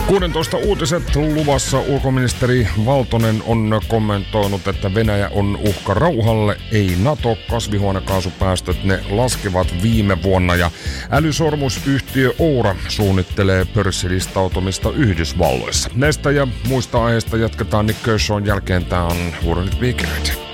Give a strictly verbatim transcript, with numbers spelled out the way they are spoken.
kuusitoista uutiset luvassa. Ulkoministeri Valtonen on kommentoinut, että Venäjä on uhka rauhalle, ei NATO. Kasvihuonekaasupäästöt ne laskevat viime vuonna ja älysormusyhtiö Oura suunnittelee pörssilistautumista Yhdysvalloissa. Näistä ja muista aiheista jatketaan Nick Kershawn jälkeen. Tää on Huudonit Weekend.